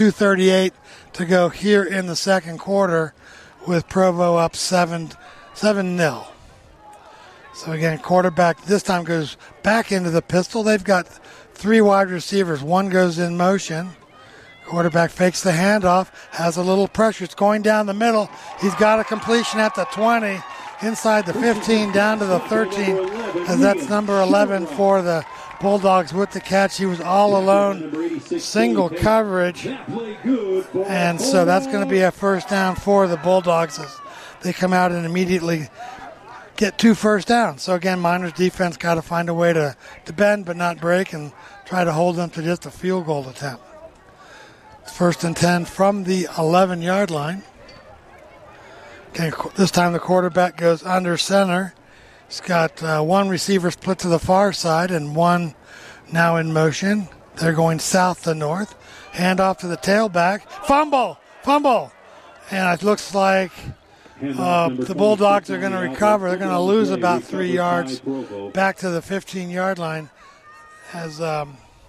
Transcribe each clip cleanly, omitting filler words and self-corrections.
2:38 to go here in the second quarter with Provo up 7-0. So again, quarterback this time goes back into the pistol. They've got 3 wide receivers. One goes in motion. Quarterback fakes the handoff, has a little pressure. It's going down the middle. He's got a completion at the 20, inside the 15, down to the 13, as that's number 11 for the Bulldogs with the catch. He was all alone, single coverage, and so that's going to be a first down for the Bulldogs as they come out and immediately get 2 first downs. So again, Miners defense got to find a way to bend but not break and try to hold them to just a field goal attempt. First and 10 from the 11-yard line. Okay, this time the quarterback goes under center. He's got 1 receiver split to the far side and 1 now in motion. They're going south to north. Hand off to the tailback. Fumble! And it looks like the Bulldogs are going to recover. They're going to lose about 3 yards back to the 15-yard line as the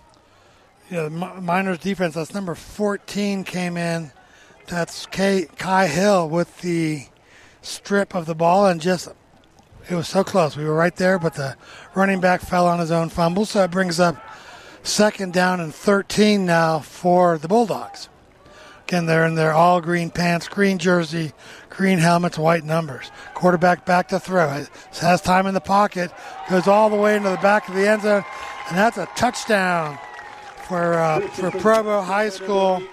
Miners defense, that's number 14, came in. That's Kai Hill with the strip of the ball, and it was so close. We were right there, but the running back fell on his own fumble, so it brings up second down and 13 now for the Bulldogs. Again, they're in their all green pants, green jersey, green helmets, white numbers. Quarterback back to throw. Has time in the pocket, goes all the way into the back of the end zone, and that's a touchdown for Provo High School.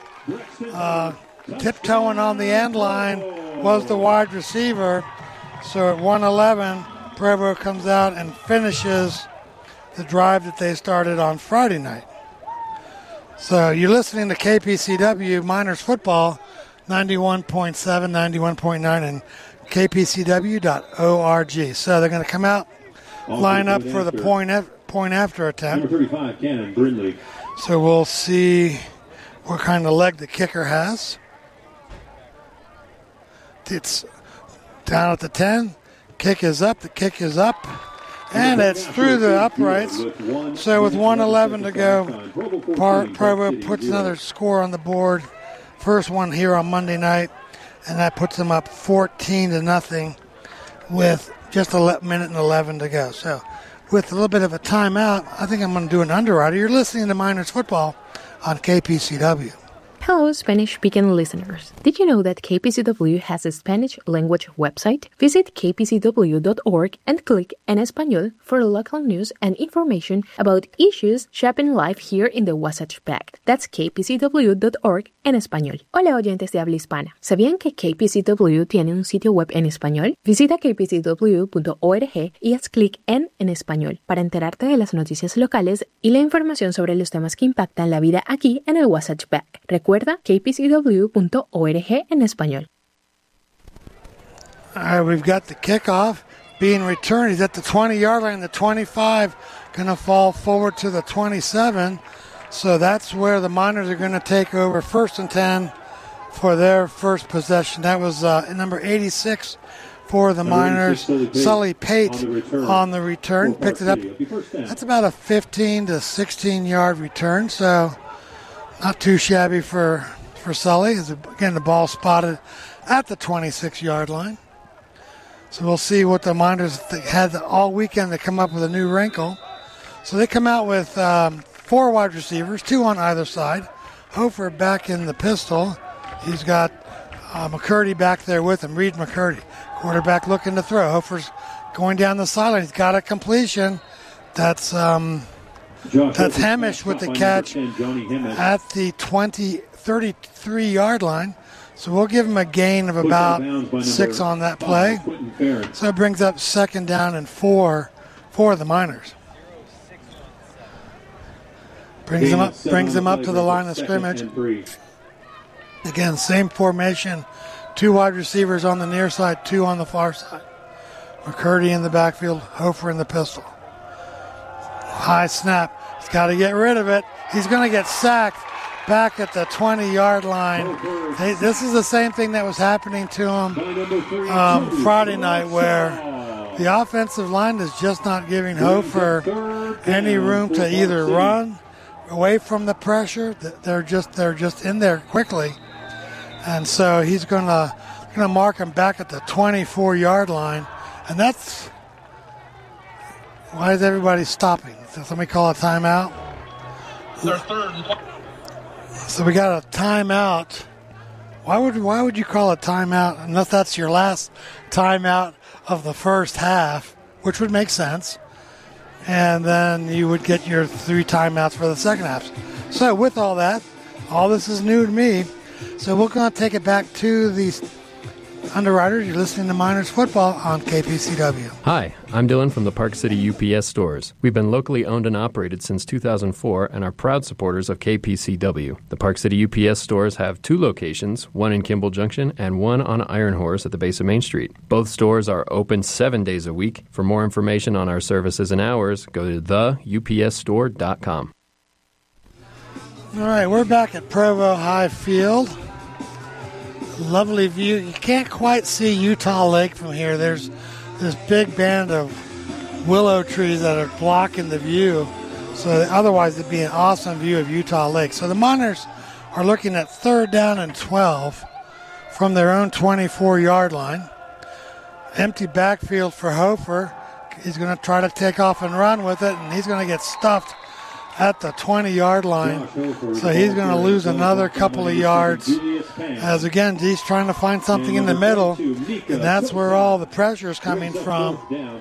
Tiptoeing on the end line was the wide receiver. So at 1:11, Provo comes out and finishes the drive that they started on Friday night. So you're listening to KPCW Miners Football, 91.7, 91.9, and kpcw.org. So they're going to come out, line up for the point after attempt. Number 35, Cannon Brindley. So we'll see what kind of leg the kicker has. It's down at the 10. Kick is up. The kick is up. And it's through the uprights. So with 1:11 to go, Provo puts another score on the board. First one here on Monday night. And that puts them up 14-0 with just a minute and 11 to go. So with a little bit of a timeout, I think I'm going to do an underwriter. You're listening to Miners Football on KPCW. Hello, Spanish-speaking listeners. Did you know that KPCW has a Spanish language website? Visit kpcw.org and click En Español for local news and information about issues shaping life here in the Wasatch Back. That's kpcw.org en español. Hola, oyentes de habla hispana. ¿Sabían que KPCW tiene un sitio web en español? Visita kpcw.org y haz clic en Español para enterarte de las noticias locales y la información sobre los temas que impactan la vida aquí en el Wasatch Back. Recuerda kpcw.org en español. All right, we've got the kickoff being returned. He's at the 20-yard line, the 25, going to fall forward to the 27. So that's where the Miners are going to take over first and 10 for their first possession. That was number 86 for the Miners. Sully Pate on the return. Picked it up. That's about a 15 to 16-yard return. So not too shabby for Sully. Again, the ball spotted at the 26-yard line. So we'll see what the Miners had all weekend to come up with a new wrinkle. So they come out with 4 wide receivers, 2 on either side. Hofer back in the pistol. He's got McCurdy back there with him, Reed McCurdy. Quarterback looking to throw. Hofer's going down the sideline. He's got a completion. That's Hemish with the catch at the 33-yard line. So we'll give him a gain of about 6 on that play. So it brings up second down and 4 for the Miners. Brings them up to the line of scrimmage. Again, same formation. 2 wide receivers on the near side, 2 on the far side. McCurdy in the backfield, Hofer in the pistol. High snap. He's got to get rid of it. He's going to get sacked back at the 20-yard line. This is the same thing that was happening to him Friday night, where the offensive line is just not giving Hofer any room to either run away from the pressure. They're just in there quickly, and so he's gonna mark him back at the 24-yard line, and that's why is everybody stopping? Does somebody call a timeout? So we got a timeout. Why would you call a timeout unless that's your last timeout of the first half, which would make sense, and then you would get your 3 timeouts for the second half. So with all that, all this is new to me. So we're going to take it back to the Underwriters. You're listening to Miners Football on KPCW. Hi, I'm Dylan from the Park City UPS stores. We've been locally owned and operated since 2004 and are proud supporters of KPCW. The Park City UPS stores have 2 locations, one in Kimball Junction and one on Iron Horse at the base of Main Street. Both stores are open 7 days a week. For more information on our services and hours, go to theupsstore.com. All right, we're back at Provo High Field. Lovely view. You can't quite see Utah Lake from here. There's this big band of willow trees that are blocking the view. So otherwise it'd be an awesome view of Utah Lake. So the Miners are looking at 3rd down and 12 from their own 24-yard line. Empty backfield for Hofer. He's going to try to take off and run with it, and he's going to get stuffed at the 20-yard line. So he's going to lose another couple of yards. As again, he's trying to find something in the middle, and that's where all the pressure is coming from.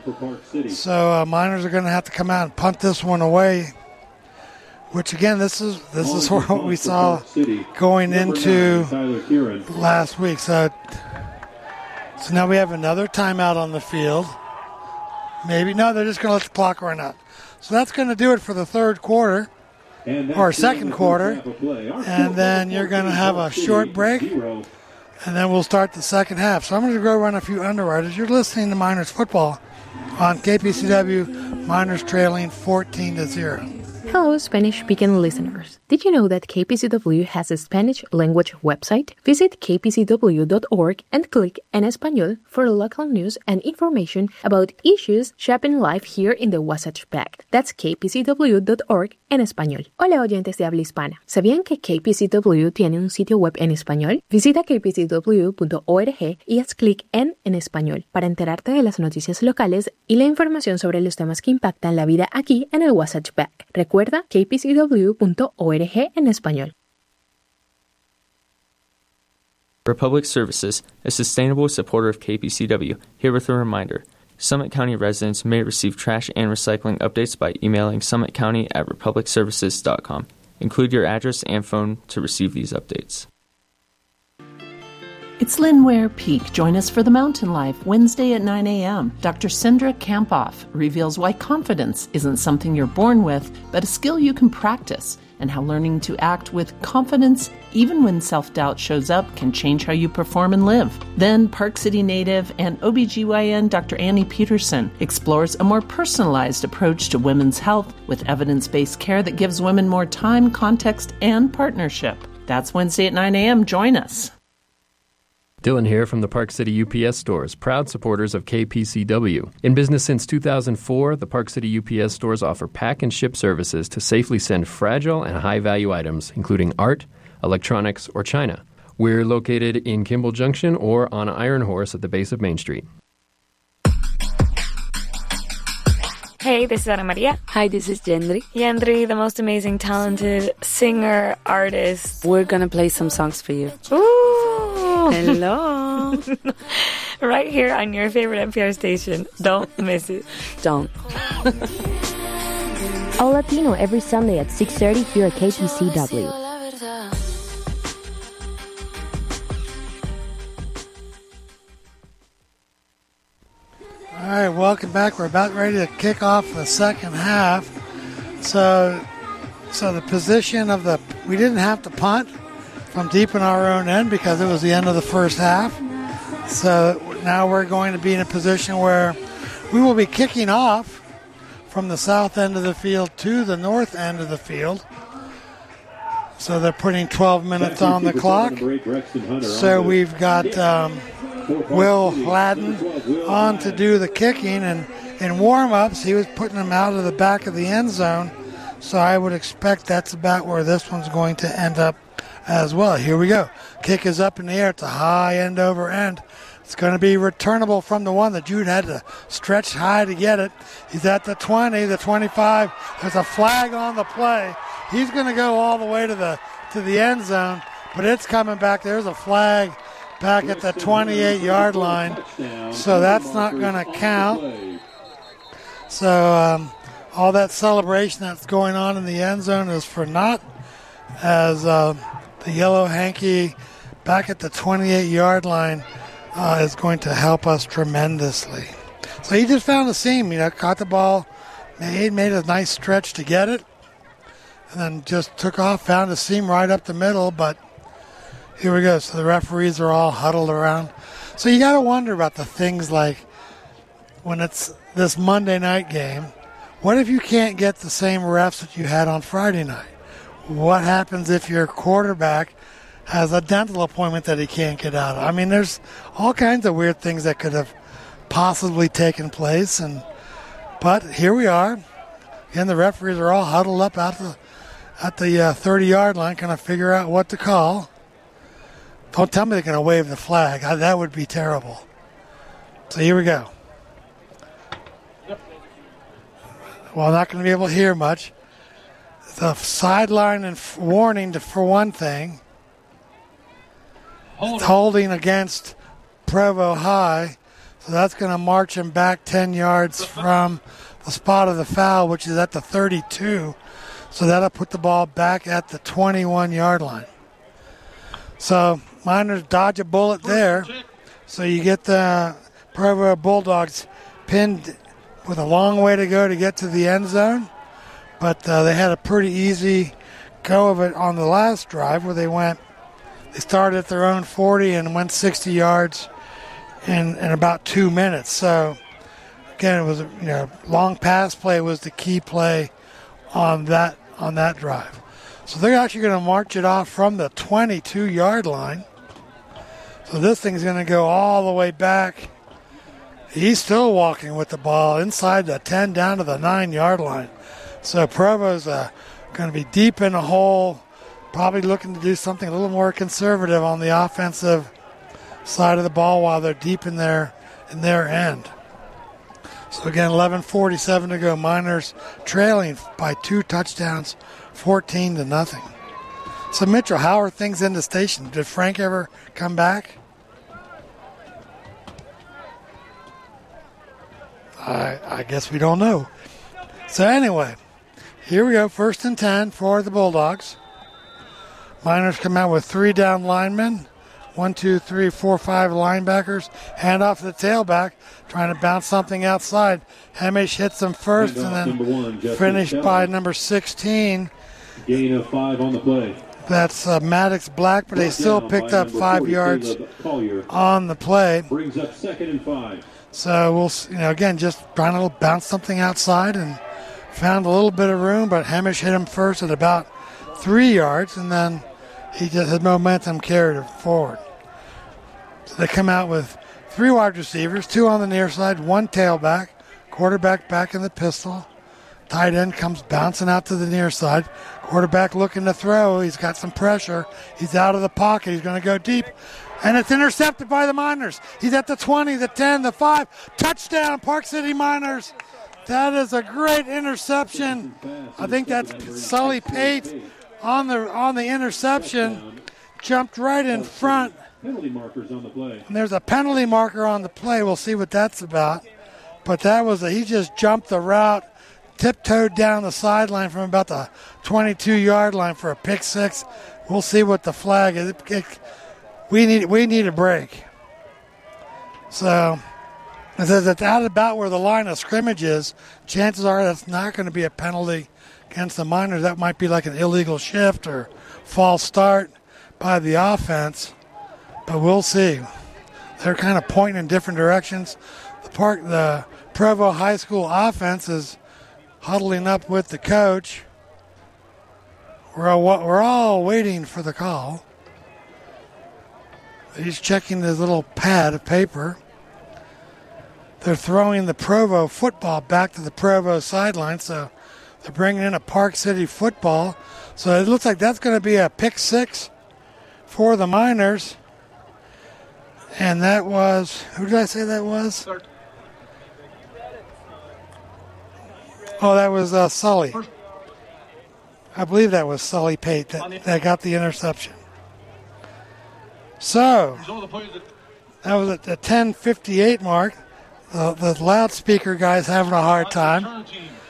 So Miners are going to have to come out and punt this one away, which again, this is what we saw going into last week. So now we have another timeout on the field. Maybe. No, they're just going to let the clock run out. So that's going to do it for the third quarter, or second quarter, and then you're going to have a short break, and then we'll start the second half. So I'm going to go run a few underwriters. You're listening to Miners Football on KPCW, Miners trailing 14-0. Hello, Spanish-speaking listeners. Did you know that KPCW has a Spanish language website? Visit kpcw.org and click En Español for local news and information about issues shaping life here in the Wasatch Back. That's kpcw.org en español. Hola, oyentes de habla hispana. ¿Sabían que KPCW tiene un sitio web en español? Visita kpcw.org y haz clic en español para enterarte de las noticias locales y la información sobre los temas que impactan la vida aquí en el Wasatch Back. Recuerda kpcw.org en español. Republic Services, a sustainable supporter of KPCW, here with a reminder. Summit County residents may receive trash and recycling updates by emailing summitcounty@republicservices.com. Include your address and phone to receive these updates. It's Lynn Ware Peak. Join us for The Mountain Life, Wednesday at 9 a.m. Dr. Sindra Kampoff reveals why confidence isn't something you're born with, but a skill you can practice, and how learning to act with confidence, even when self-doubt shows up, can change how you perform and live. Then Park City native and OBGYN Dr. Annie Peterson explores a more personalized approach to women's health with evidence-based care that gives women more time, context, and partnership. That's Wednesday at 9 a.m. Join us. Dylan here from the Park City UPS stores, proud supporters of KPCW. In business since 2004, the Park City UPS stores offer pack and ship services to safely send fragile and high-value items, including art, electronics, or china. We're located in Kimball Junction or on Iron Horse at the base of Main Street. Hey, this is Ana Maria. Hi, this is Yendri. Yendri, the most amazing, talented singer, artist. We're gonna play some songs for you. Ooh! Hello! Right here on your favorite NPR station. Don't miss it. Don't. All Latino every Sunday at 6:30 here at KPCW. All right, welcome back. We're about ready to kick off the second half. So the position of we didn't have to punt from deep in our own end because it was the end of the first half. So now we're going to be in a position where we will be kicking off from the south end of the field to the north end of the field. So they're putting 12 minutes on the clock. So we've got Will Gladden on to do the kicking, and in warm-ups he was putting them out of the back of the end zone So I would expect that's about where this one's going to end up as well. Here we go. Kick is up in the air. It's a high end over end. It's going to be returnable from the one that Jude had to stretch high to get it. He's at the 20, the 25. There's a flag on the play. He's going to go all the way to the end zone, but it's coming back. There's a flag back at the 28-yard line, so that's not going to count. So all that celebration that's going on in the end zone is for naught, as the yellow hanky back at the 28-yard line is going to help us tremendously. So he just found the seam, caught the ball, made a nice stretch to get it, and then just took off, found a seam right up the middle, but here we go. So the referees are all huddled around. So you got to wonder about the things like when it's this Monday night game, what if you can't get the same refs that you had on Friday night? What happens if your quarterback has a dental appointment that he can't get out of? I mean, there's all kinds of weird things that could have possibly taken place. But here we are. Again, the referees are all huddled up at the 30-yard line, kind of figure out what to call. Don't tell me they're going to wave the flag. That would be terrible. So here we go. Well, not going to be able to hear much. The sideline and warning for one thing. It's holding against Provo High. So that's going to march him back 10 yards from the spot of the foul, which is at the 32. So that'll put the ball back at the 21-yard line. So Miners dodge a bullet there. So you get the Provo Bulldogs pinned with a long way to go to get to the end zone. But they had a pretty easy go of it on the last drive where they started at their own 40 and went 60 yards in about 2 minutes. So, again, it was long pass play was the key play on that drive. So they're actually going to march it off from the 22-yard line. So this thing's going to go all the way back. He's still walking with the ball inside the 10 down to the 9-yard line. So Provo's going to be deep in the hole, probably looking to do something a little more conservative on the offensive side of the ball while they're deep in their end. So again, 11:47 to go. Miners trailing by 2 touchdowns, 14-0. So Mitchell, how are things in the station? Did Frank ever come back? I guess we don't know. So anyway, here we go. 1st and 10 for the Bulldogs. Miners come out with 3 down linemen. 1, 2, 3, 4, 5 linebackers. Hand off to the tailback, trying to bounce something outside. Hamish hits them first and then finished by number 16. Gain of 5 on the play. That's Maddox Black, but they still picked up 5 yards on the play. Brings up 2nd and 5. So we'll, again, just trying to bounce something outside and found a little bit of room, but Hamish hit him first at about 3 yards, and then he just had momentum carried it forward. So they come out with 3 wide receivers, 2 on the near side, 1 tailback, quarterback back in the pistol. Tight end comes bouncing out to the near side. Quarterback looking to throw. He's got some pressure. He's out of the pocket. He's going to go deep. And it's intercepted by the Miners. He's at the 20, the 10, the 5. Touchdown, Park City Miners. That is a great interception. I think that's Sully Pate on the interception. Jumped right in front. Penalty markers on the play. And there's a penalty marker on the play. We'll see what that's about. But he just jumped the route, tiptoed down the sideline from about the 22-yard line for a pick 6. We'll see what the flag is. We need a break. So it says it's out about where the line of scrimmage is. Chances are that's not going to be a penalty against the Miners. That might be like an illegal shift or false start by the offense. But we'll see. They're kind of pointing in different directions. The Provo High School offense is huddling up with the coach. We're all waiting for the call. He's checking his little pad of paper. They're throwing the Provo football back to the Provo sideline, so They're bringing in a Park City football. So it looks like that's going to be a pick six for the Miners. And that was, who did I say that was? Oh, that was Sully. I believe that was Sully Pate that got the interception. So, that was at the 10:58 mark. The loudspeaker guy's having a hard time.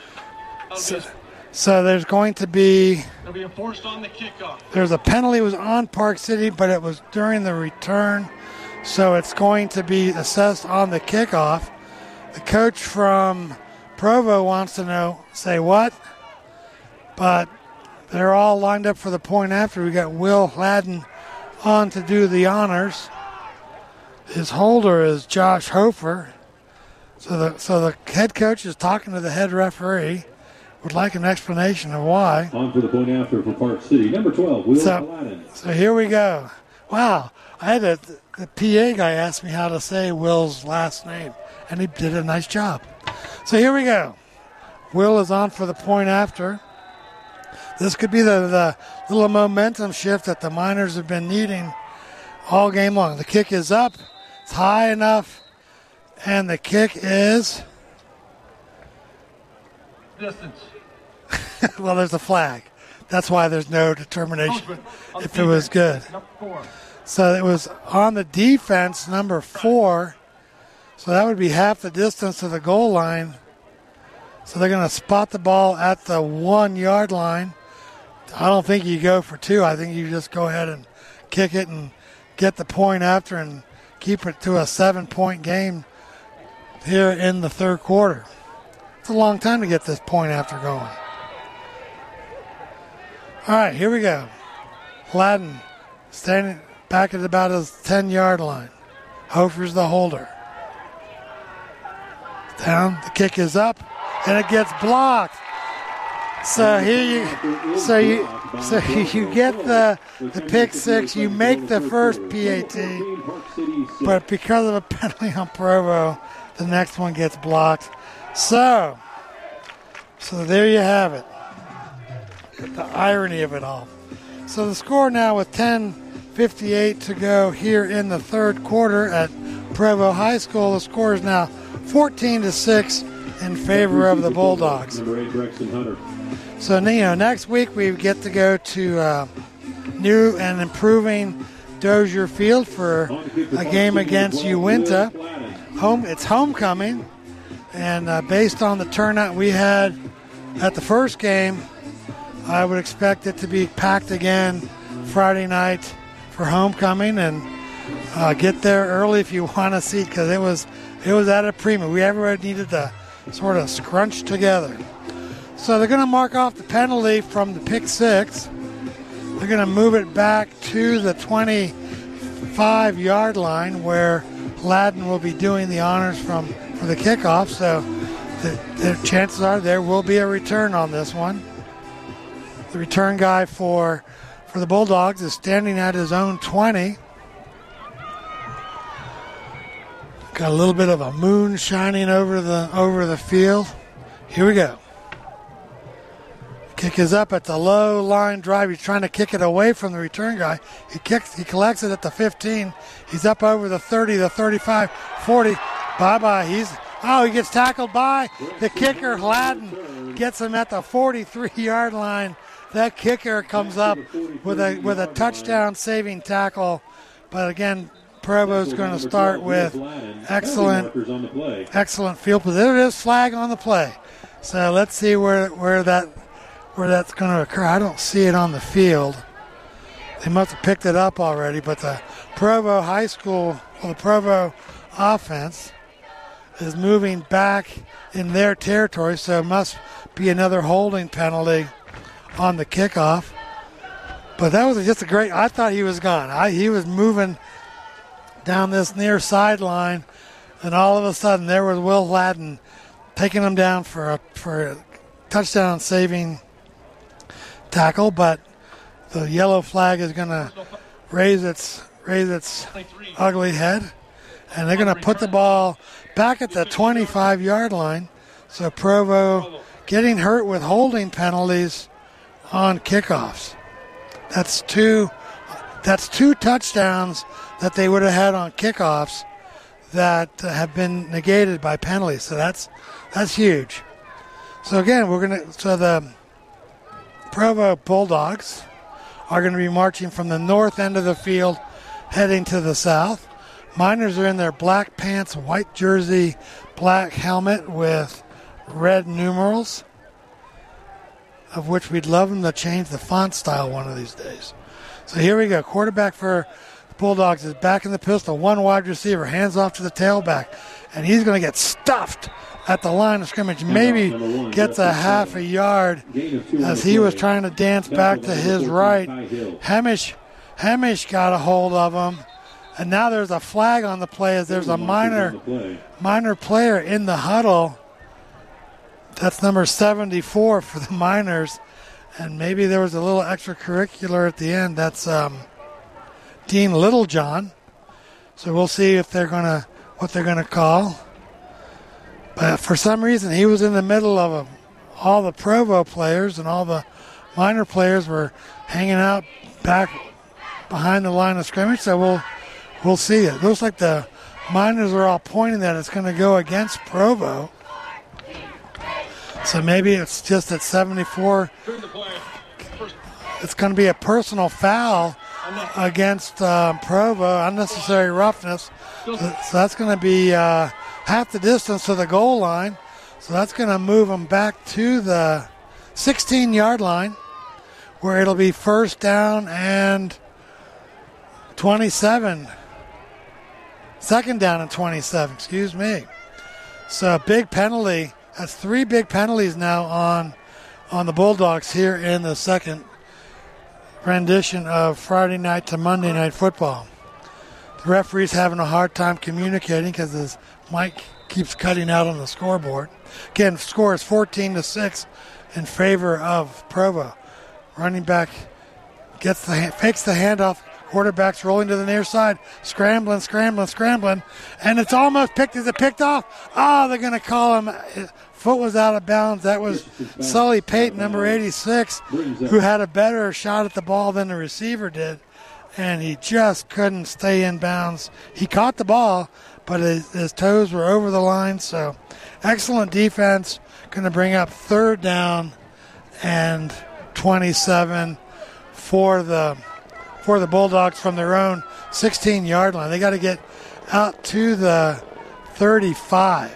So there's going to be, there's a penalty was on Park City, but it was during the return. So it's going to be assessed on the kickoff. The coach from Provo wants to say what? But they're all lined up for the point after. We got Will Hladden on to do the honors. His holder is Josh Hofer. So the head coach is talking to the head referee. Would like an explanation of why. On for the point after for Park City. Number 12, Will Hladden. So here we go. Wow. I had the PA guy asked me how to say Will's last name, and he did a nice job. So here we go. Will is on for the point after. This could be the little momentum shift that the Miners have been needing all game long. The kick is up. It's high enough. And the kick is... Distance. Well, there's a flag. That's why there's no determination if it was good. So it was on the defense, number 4. So that would be half the distance to the goal line. So they're going to spot the ball at the 1 yard line. I don't think you go for 2. I think you just go ahead and kick it and get the point after and keep it to a 7-point game here in the third quarter. It's a long time to get this point after going. All right, here we go. Hladden standing back at about his 10-yard line. Hofer's the holder. Down, the kick is up, and it gets blocked. So here you get the pick six. You make the first PAT, but because of a penalty on Provo, the next one gets blocked. So there you have it. The irony of it all. So the score now with 10:58 to go here in the third quarter at Provo High School. The score is now 14-6 in favor of the Bulldogs. So next week we get to go to new and improving Dozier Field for a game against Uinta. It's homecoming, and based on the turnout we had at the first game, I would expect it to be packed again Friday night for homecoming, and get there early if you want a seat, because it was at a premium. Everybody needed to sort of scrunch together. So they're going to mark off the penalty from the pick six. They're going to move it back to the 25-yard line where Hladden will be doing the honors for the kickoff. So the chances are there will be a return on this one. The return guy for the Bulldogs is standing at his own 20. Got a little bit of a moon shining over the field. Here we go. Kick is up at the low line drive. He's trying to kick it away from the return guy. He collects it at the 15. He's up over the 30, the 35, 40. Bye-bye. He gets tackled by the kicker. Hladden gets him at the 43-yard line. That kicker comes up with a touchdown saving tackle. But again, Provo's going to start with excellent field position. There it is, flag on the play. So let's see where that's going to occur. I don't see it on the field. They must have picked it up already, but the Provo High School, the Provo offense is moving back in their territory, so it must be another holding penalty on the kickoff. But that was just I thought he was gone. He was moving down this near sideline, and all of a sudden there was Will Hladden taking him down for a touchdown saving tackle, but the yellow flag is going to raise its ugly head, and they're going to put the ball back at the 25-yard line. So Provo getting hurt with holding penalties on kickoffs. That's two touchdowns that they would have had on kickoffs that have been negated by penalties. So that's huge. So again, the Provo Bulldogs are going to be marching from the north end of the field heading to the south. Miners are in their black pants, white jersey, black helmet with red numerals, of which we'd love them to change the font style one of these days. So here we go. Quarterback for the Bulldogs is back in the pistol. One wide receiver, hands off to the tailback, and he's going to get stuffed at the line of scrimmage. Maybe gets a half a yard as he was trying to dance back to his right. Hamish got a hold of him, and now there's a flag on the play as there's a minor player in the huddle. That's number 74 for the Miners. And maybe there was a little extracurricular at the end. That's Dean Littlejohn. So we'll see if what they're gonna call. But for some reason, he was in the middle of all the Provo players, and all the Miner players were hanging out back behind the line of scrimmage. So we'll see. It looks like the Miners are all pointing that it's going to go against Provo. So maybe it's just at 74. It's going to be a personal foul against Provo, unnecessary roughness. So that's going to be half the distance to the goal line. So that's going to move them back to the 16-yard line, where it'll be first down and 27. Second down and 27, excuse me. So a big penalty. That's 3 big penalties now on the Bulldogs here in the second rendition of Friday night to Monday night football. The referee's having a hard time communicating because his mic keeps cutting out on the scoreboard. Again, the score is 14-6 in favor of Provo. Running back fakes the handoff. Quarterback's rolling to the near side, scrambling, and it's almost picked. Is it picked off? Oh, they're going to call him. His foot was out of bounds. That was Sully Payton, number 86, who had a better shot at the ball than the receiver did, and he just couldn't stay in bounds. He caught the ball, but his toes were over the line, so excellent defense. Going to bring up third down and 27 for the Bulldogs from their own 16-yard line. They got to get out to the 35.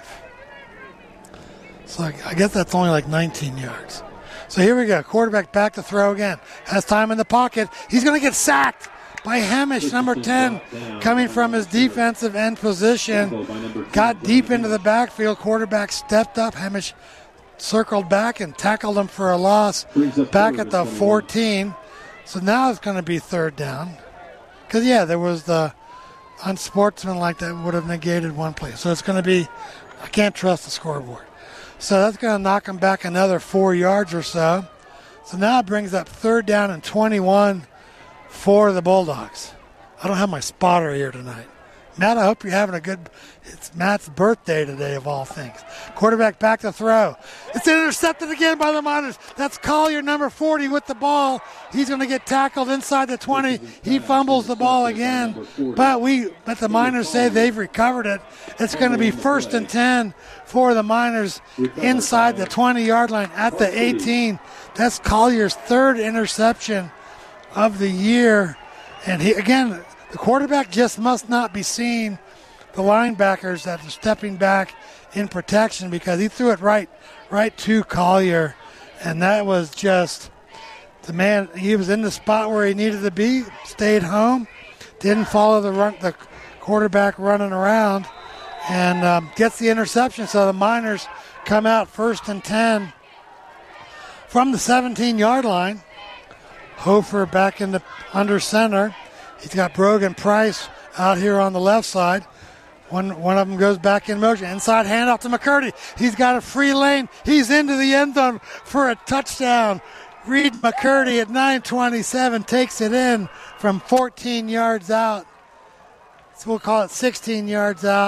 So I guess that's only like 19 yards. So here we go. Quarterback back to throw again. Has time in the pocket. He's going to get sacked by Hamish, number 10, coming from his defensive end position. Got deep into the backfield. Quarterback stepped up. Hamish circled back and tackled him for a loss back at the 14. So now it's going to be third down. Because, there was the unsportsmanlike that would have negated one play. So it's going to be, I can't trust the scoreboard. So that's going to knock them back another 4 yards or so. So now it brings up third down and 21 for the Bulldogs. I don't have my spotter here tonight. Matt, I hope you're having it's Matt's birthday today of all things. Quarterback back to throw. It's intercepted again by the Miners. That's Collier, number 40, with the ball. He's going to get tackled inside the 20. He fumbles the ball again. But the Miners say they've recovered it. It's going to be first and 10 for the Miners inside the 20-yard line at the 18. That's Collier's third interception of the year. And the quarterback just must not be seeing the linebackers that are stepping back in protection, because he threw it right to Collier. And that was just the man. He was in the spot where he needed to be, stayed home, didn't follow the quarterback running around, and gets the interception. So the Miners come out first and 10 from the 17-yard line. Hofer back under center. He's got Brogan Price out here on the left side. One of them goes back in motion. Inside handoff to McCurdy. He's got a free lane. He's into the end zone for a touchdown. Reed McCurdy at 9:27 takes it in from 14 yards out. So we'll call it 16 yards out.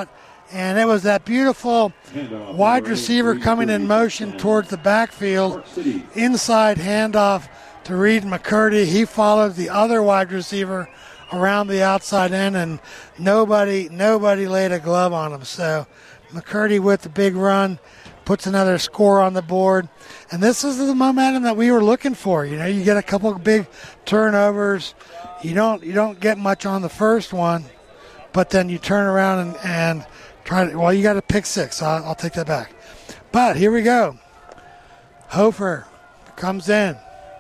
And it was that beautiful wide receiver coming in motion towards the backfield, inside handoff to Reed McCurdy. He followed the other wide receiver around the outside end, and nobody laid a glove on him. So McCurdy with the big run puts another score on the board. And this is the momentum that we were looking for. You know, you get a couple of big turnovers. You don't get much on the first one, but then you turn around and try to, well, you got a pick six. So I'll take that back. But here we go. Hofer comes in.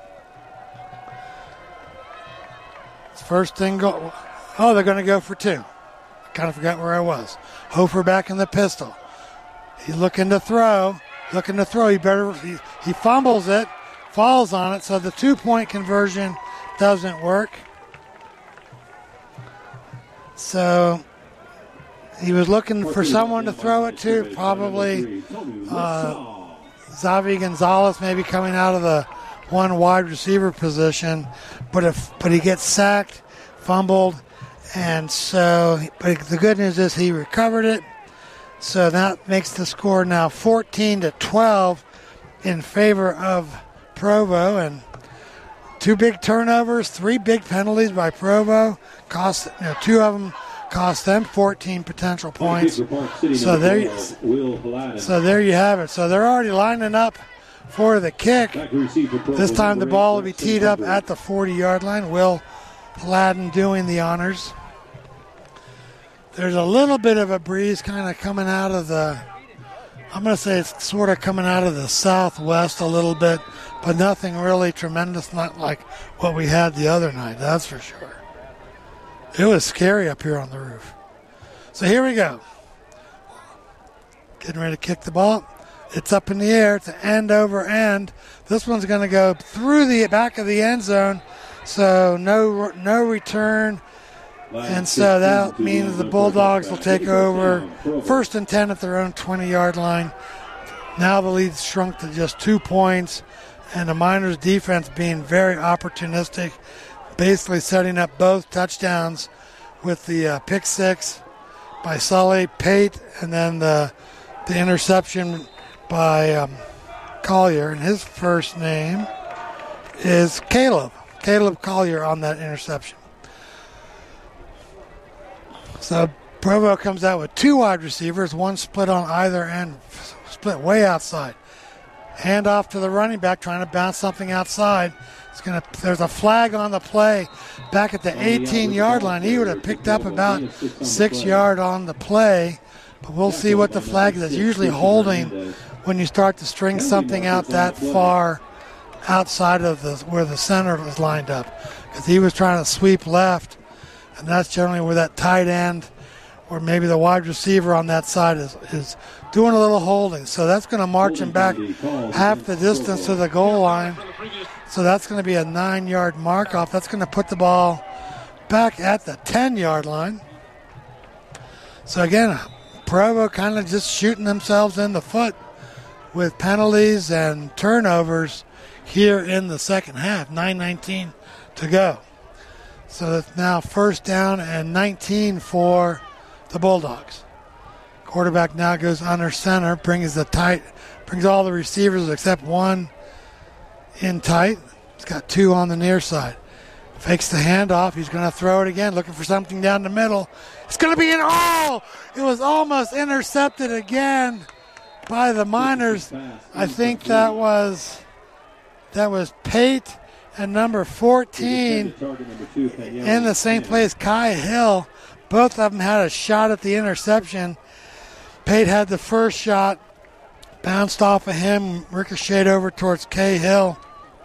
First thing go. Oh, they're going to go for two. Kind of forgot where I was. Hofer back in the pistol. He's looking to throw. He fumbles it, falls on it, so the 2-point conversion doesn't work. So he was looking for someone to throw it to, probably Xavi Gonzalez maybe coming out of the one wide receiver position, but he gets sacked, fumbled, and so, but the good news is he recovered it. So that makes the score now 14-12 in favor of Provo, and two big turnovers, three big penalties by Provo. Two of them cost them 14 potential points. So there you have it. So they're already lining up for the kick. This time the ball will be teed up at the 40-yard line. Will Paladin doing the honors. There's a little bit of a breeze kind of coming out of I'm going to say it's sort of coming out of the southwest a little bit, but nothing really tremendous, not like what we had the other night, that's for sure. It was scary up here on the roof. So here we go. Getting ready to kick the ball. It's up in the air. It's an end over end. This one's going to go through the back of the end zone, so no return. And so that means the Bulldogs will take over 1st and 10 at their own 20-yard line. Now the lead's shrunk to just 2 points, and the Miners defense being very opportunistic, basically setting up both touchdowns with the pick six by Sully Pate, and then the interception by Collier, and his first name is Caleb Collier on that interception. So Provo comes out with two wide receivers, one split on either end, split way outside. Hand off to the running back, trying to bounce something outside. There's a flag on the play back at the 18-yard line. He would have picked up about 6 yards on the play, but we'll see what the flag is. It's usually holding when you start to string something out that far outside of where the center is lined up, because he was trying to sweep left, and that's generally where that tight end or maybe the wide receiver on that side is doing a little holding. So that's going to march him back half the distance to the goal line. So that's going to be a 9-yard mark off. That's going to put the ball back at the 10-yard line. So again, Provo kind of just shooting themselves in the foot with penalties and turnovers here in the second half. 9:19 to go. So it's now 1st down and 19 for the Bulldogs. Quarterback now goes under center, brings all the receivers except one in tight. He's got two on the near side. Fakes the handoff. He's going to throw it again, looking for something down the middle. It's going to be it was almost intercepted again by the Miners. I think that was Pate and number 14 in the same place, Kai Hill. Both of them had a shot at the interception. Pate had the first shot, bounced off of him, ricocheted over towards Kai Hill,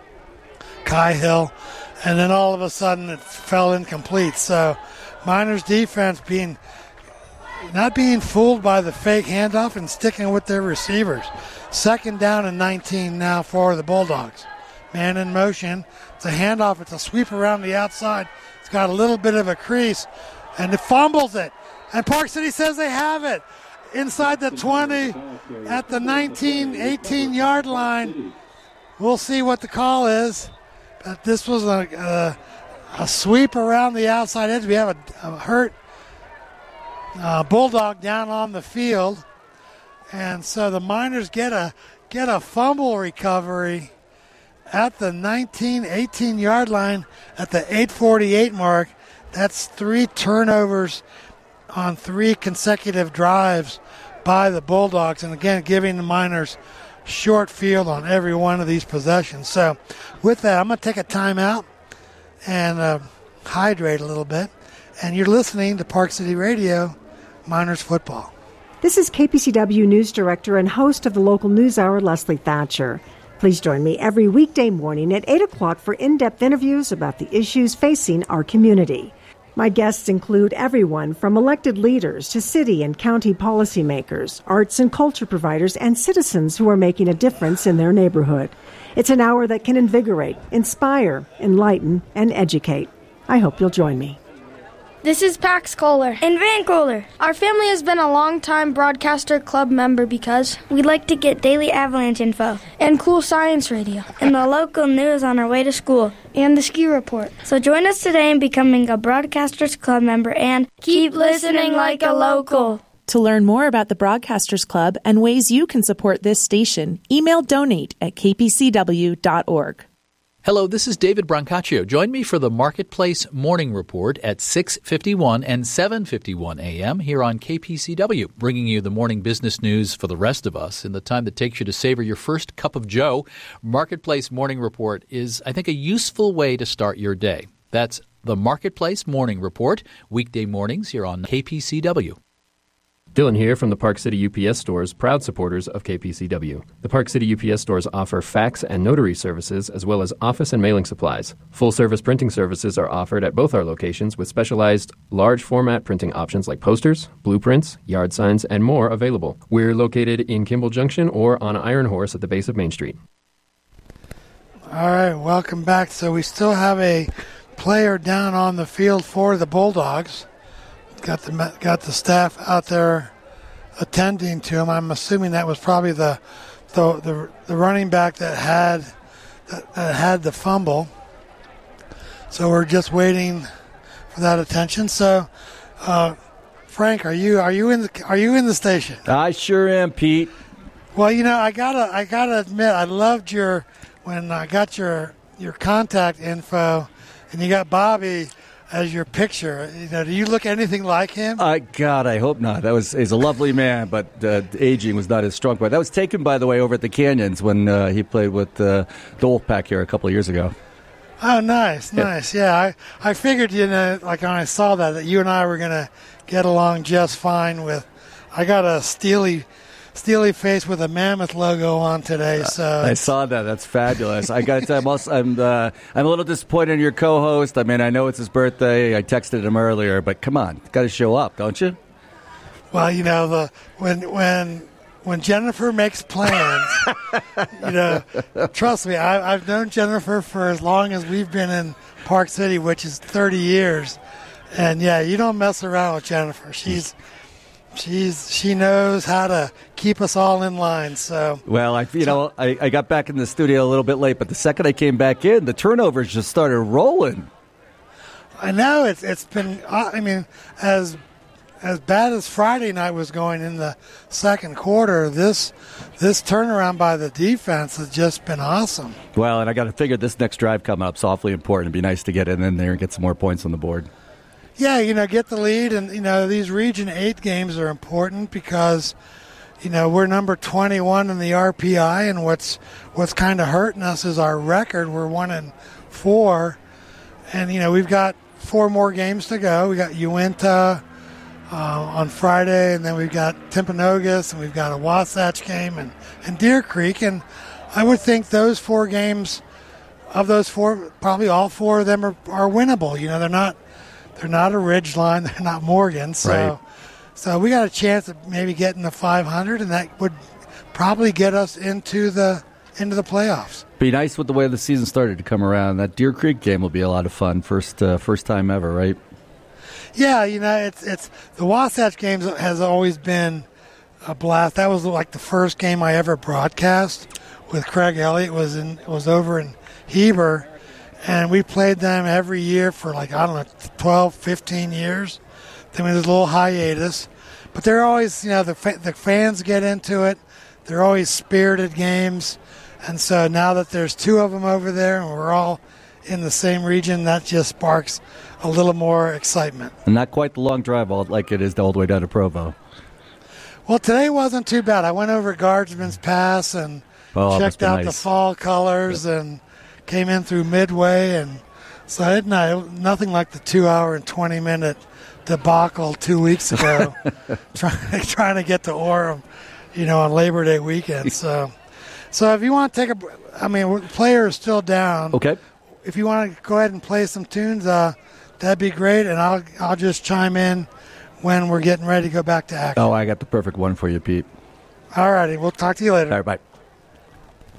and then all of a sudden it fell incomplete. So Miners defense not being fooled by the fake handoff and sticking with their receivers. 2nd down and 19 now for the Bulldogs. Man in motion. It's a handoff. It's a sweep around the outside. It's got a little bit of a crease, and it fumbles it. And Park City says they have it inside the 20 at the 19, 18-yard line. We'll see what the call is. But this was a sweep around the outside edge. We have a hurt Bulldog down on the field. And so the Miners get a fumble recovery at the 18-yard line at the 8:48 mark. That's 3 turnovers on 3 consecutive drives by the Bulldogs. And again, giving the Miners short field on every one of these possessions. So with that, I'm going to take a timeout and hydrate a little bit. And you're listening to Park City Radio, Miners Football. This is KPCW News Director and host of the local news hour, Leslie Thatcher. Please join me every weekday morning at 8 o'clock for in-depth interviews about the issues facing our community. My guests include everyone from elected leaders to city and county policymakers, arts and culture providers, and citizens who are making a difference in their neighborhood. It's an hour that can invigorate, inspire, enlighten, and educate. I hope you'll join me. This is Pax Kohler and Van Kohler. Our family has been a long-time Broadcaster Club member because we like to get daily avalanche info and cool science radio and the local news on our way to school and the ski report. So join us today in becoming a Broadcasters Club member and keep listening like a local. To learn more about the Broadcasters Club and ways you can support this station, email donate@kpcw.org. Hello, this is David Brancaccio. Join me for the Marketplace Morning Report at 6:51 and 7:51 a.m. here on KPCW, bringing you the morning business news for the rest of us in the time that takes you to savor your first cup of joe. Marketplace Morning Report is, I think, a useful way to start your day. That's the Marketplace Morning Report, weekday mornings here on KPCW. Dylan here from the Park City UPS stores, proud supporters of KPCW. The Park City UPS stores offer fax and notary services as well as office and mailing supplies. Full-service printing services are offered at both our locations with specialized large-format printing options like posters, blueprints, yard signs, and more available. We're located in Kimball Junction or on Iron Horse at the base of Main Street. All right, welcome back. So we still have a player down on the field for the Bulldogs. Got the staff out there attending to him. I'm assuming that was probably the running back that had the fumble. So we're just waiting for that attention. So, Frank, are you in the station? I sure am, Pete. Well, you know, I gotta admit, I loved when I got your contact info, and you got Bobby as your picture. You know, do you look anything like him? God, I hope not. He's a lovely man, but aging was not his strong point. That was taken, by the way, over at the Canyons when he played with the Wolfpack here a couple of years ago. Oh, nice. Yeah, I figured, you know, like when I saw that you and I were going to get along just fine with. I got a steely face with a Mammoth logo on today. So I saw that. That's fabulous. I got to tell you, I'm a little disappointed in your co-host. I mean, I know it's his birthday. I texted him earlier, but come on, got to show up, don't you? Well, you know, when Jennifer makes plans, you know, trust me, I've known Jennifer for as long as we've been in Park City, which is 30 years. And yeah, you don't mess around with Jennifer. She knows how to keep us all in line. So well, I got back in the studio a little bit late, but the second I came back in, the turnovers just started rolling. I know it's been. I mean, as bad as Friday night was going in the second quarter, this turnaround by the defense has just been awesome. Well, and I got to figure this next drive coming up is awfully important. It'd be nice to get in there and get some more points on the board. Yeah, you know, get the lead, and, you know, these Region 8 games are important because, you know, we're number 21 in the RPI, and what's kind of hurting us is our record. We're 1-4, and, you know, we've got 4 more games to go. We got Uinta on Friday, and then we've got Timpanogos, and we've got a Wasatch game and Deer Creek, and I would think those 4 games, of those 4, probably all 4 of them are winnable. You know, they're not a Ridgeline, they're not Morgan, so we got a chance of maybe getting to 500, and that would probably get us into the playoffs. Be nice with the way the season started to come around. That Deer Creek game will be a lot of fun. First time ever, right? Yeah, you know, it's the Wasatch games has always been a blast. That was like the first game I ever broadcast with Craig Elliott. It was over in Heber. And we played them every year for 12, 15 years. Then there's a little hiatus. But they're always, the fans get into it. They're always spirited games. And so now that there's 2 of them over there and we're all in the same region, that just sparks a little more excitement. And not quite the long drive like it is all the way down to Provo. Well, today wasn't too bad. I went over Guardsman's Pass and checked out the fall colors and came in through Midway. And so nothing like the 2-hour and 20-minute debacle 2 weeks ago trying to get to Orem, on Labor Day weekend. So if you want to take the player is still down. Okay. If you want to go ahead and play some tunes, that'd be great, and I'll just chime in when we're getting ready to go back to action. Oh, I got the perfect one for you, Pete. All righty. We'll talk to you later. All right, bye.